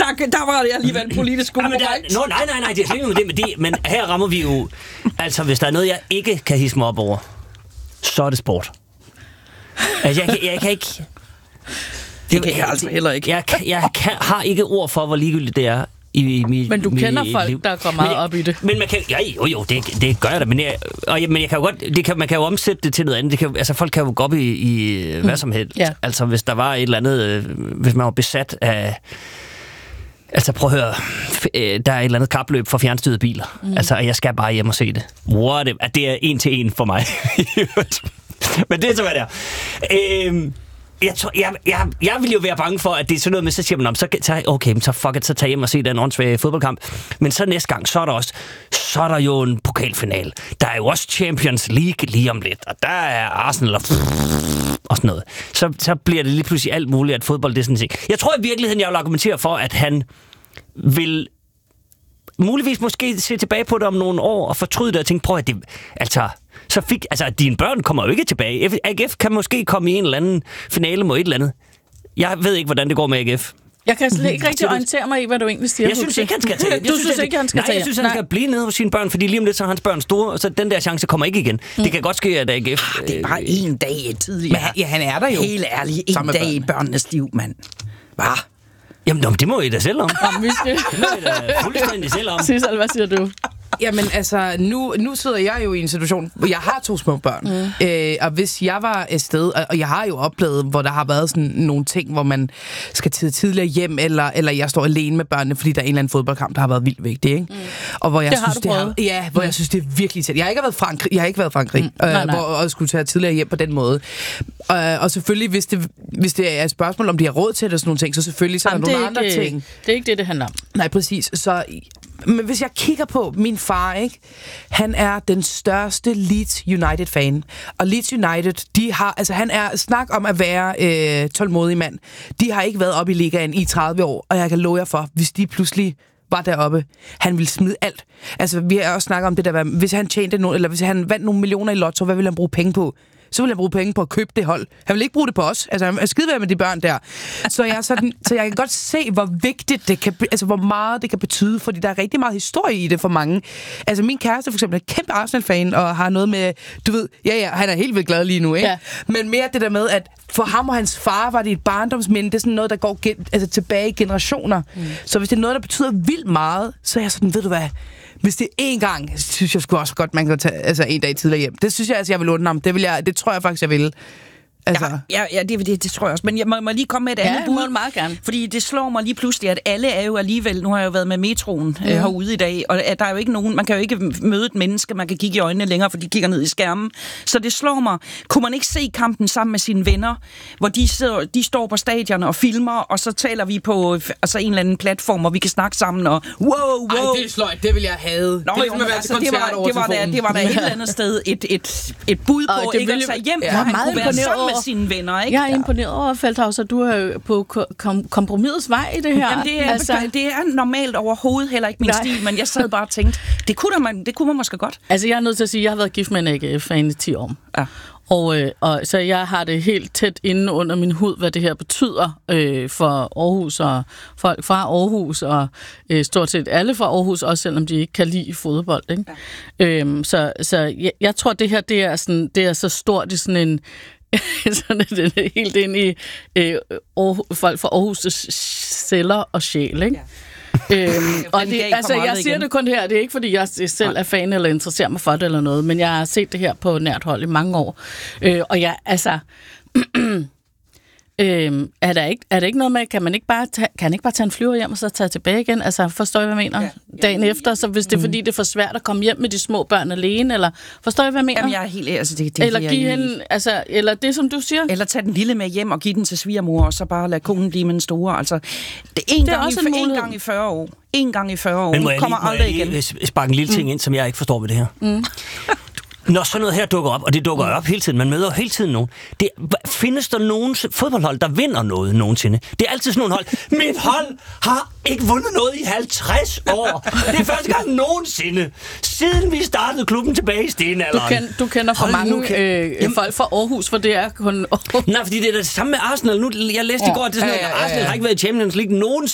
der var det alligevel politisk korrekt. Nej, det er slet ikke med det, men her rammer vi jo... Altså, hvis der er noget, jeg ikke kan hisse mig op over, så er det sport. Altså, jeg kan ikke... Det kan jeg altså heller ikke. Jeg har ikke ord for, hvor ligegyldigt det er i mit Men du kender folk, liv. der går meget op i det. Men man kan... Jo, det gør jeg da. Men jeg kan jo godt... Man kan jo omsætte det til noget andet. Folk kan jo gå op i hvad som helst. Ja. Altså, hvis der var et eller andet... Hvis man var besat af... Altså, prøv at høre. Der er et eller andet kapløb for fjernstyrede biler. Altså, jeg skal bare hjem og se det. Det er 1-1 for mig. Men det er så, hvad det er. Jeg vil jo være bange for, at det er sådan noget med, så siger man, så fuck it, så tag hjem og se den åndssvage fodboldkamp. Men så næste gang, så er der jo en pokalfinal. Der er jo også Champions League lige om lidt, og der er Arsenal og sådan noget. Så bliver det lige pludselig alt muligt, at fodbold det er sådan set. Jeg tror i virkeligheden, jeg vil argumentere for, at han vil muligvis måske se tilbage på det om nogle år og fortryde det og tænke, prøv at det... dine børn kommer jo ikke tilbage. AGF kan måske komme i en eller anden finale mod et eller andet. Jeg ved ikke, hvordan det går med AGF. Jeg kan slet ikke rigtig orientere mig i, hvad du egentlig siger. Jeg synes ikke, han skal tage. Du synes ikke, han skal tage? Nej, jeg synes, han skal blive nede hos sine børn, fordi lige om lidt, så er hans børn store, og så den der chance kommer ikke igen. Det kan godt ske, at AGF... det er bare en dag tidligere. Men han er der jo. Helt ærligt, en dag i børnenes liv, mand. Hvad? Jamen, det må I da selv om. Jamen, det må I da fuldstændig selv om. Sissel, hvad siger du? Jamen altså, nu sidder jeg jo i en situation, hvor jeg har 2 små børn. Og hvis jeg var et sted, og jeg har jo oplevet, hvor der har været sådan nogle ting, hvor man skal tidligere hjem, eller jeg står alene med børnene, fordi der er en eller anden fodboldkamp, der har været vildt vigtig, ikke? Og hvor jeg jeg synes, det er virkelig tæt. Jeg har ikke været i Frankrig, og skulle tage tidligere hjem på den måde. Og selvfølgelig, hvis det er et spørgsmål, om de har råd til det og sådan nogle ting, så selvfølgelig så er der nogle andre ting. Det er ikke det handler om. Nej, præcis. Så... Men hvis jeg kigger på min far, ikke? Han er den største Leeds United-fan. Og Leeds United, de har... Altså, han er snak om at være tålmodig mand. De har ikke været oppe i ligaen i 30 år, og jeg kan love jer for, hvis de pludselig var deroppe, han ville smide alt. Altså, vi har også snakket om det der, hvis han tjente noget, eller hvis han vandt nogle millioner i lotto, hvad ville han bruge penge på? Så vil jeg bruge penge på at købe det hold. Han vil ikke bruge det på os. Altså, han er skideværd med de børn der. Så jeg kan godt se, hvor vigtigt det kan... Altså, hvor meget det kan betyde, fordi der er rigtig meget historie i det for mange. Altså, min kæreste for eksempel er kæmpe Arsenal-fan, og har noget med... Du ved, han er helt vildt glad lige nu, ikke? Ja. Men mere det der med, at for ham og hans far var det et barndomsminde. Det er sådan noget, der går tilbage i generationer. Så hvis det er noget, der betyder vildt meget, så er jeg sådan, ved du hvad... Hvis det er én gang, synes jeg sgu også godt, man kan tage en dag tidligere hjem. Det synes jeg, jeg vil undre ham. Det tror jeg faktisk, jeg vil. Altså. Ja, det tror jeg også. Men jeg må lige komme med et andet bud. Meget gerne. Fordi det slår mig lige pludselig, at alle er jo alligevel... Nu har jeg jo været med metroen herude i dag, og der er jo ikke nogen... Man kan jo ikke møde et menneske, man kan kigge i øjnene længere, for de kigger ned i skærmen. Så det slår mig. Kunne man ikke se kampen sammen med sine venner, hvor de står på stadion og filmer, og så taler vi på en eller anden platform, hvor vi kan snakke sammen, og wow. Ej, det er sløjt. Det vil jeg have. Det var da et eller andet sted et bud på ikke at tage hjem, hvor han kunne være sammen med sine venner, ikke? Jeg er imponeret over, Feldhaus, at du er på kompromisets vej i det her. Jamen, det er normalt overhovedet heller ikke min stil, men jeg sad bare og tænkte, det kunne man måske godt. Altså, jeg er nødt til at sige, at jeg har været gift med en AGF-fan i 10 år. Ja. Og så jeg har det helt tæt inde under min hud, hvad det her betyder for Aarhus og folk fra Aarhus, og stort set alle fra Aarhus, også selvom de ikke kan lide fodbold. Ikke? Ja. Så jeg tror, det her det er så stort i sådan en sådan det helt ind i folk fra Aarhus' celler og sjæl, ikke? Ja. Og det, altså, jeg siger det kun her, det er ikke fordi jeg selv er fan eller interesserer mig for det eller noget, men jeg har set det her på nært hold i mange år. Og jeg, altså... er der ikke noget med, kan han ikke bare tage en flyver hjem og så tage tilbage igen? Altså, forstår jeg, hvad jeg mener? Dagen efter, så hvis det er fordi, det er for svært at komme hjem med de små børn alene, eller forstår jeg, hvad jeg mener? Jamen, jeg er helt... Altså, det eller give hende, altså, eller det, som du siger. Eller tage den lille med hjem og give den til svigermor, og så bare lade konen blive med den store. Altså, det er en gang i 40 år. En gang i 40 år. Men må aldrig igen. Sparke en lille ting ind, som jeg ikke forstår ved det her. Når sådan noget her dukker op, og det dukker op hele tiden, man møder hele tiden nogen. Findes der nogen fodboldhold, der vinder noget nogensinde? Det er altid sådan nogle hold. Mit hold har ikke vundet noget i 50 år. Det er første gang nogensinde, siden vi startede klubben tilbage i stenalderen. Du kender for mange folk fra Aarhus, for det er kun... Nej, fordi det er det samme med Arsenal. Nu, jeg læste i går, at Arsenal har ikke været i Champions League nogensinde.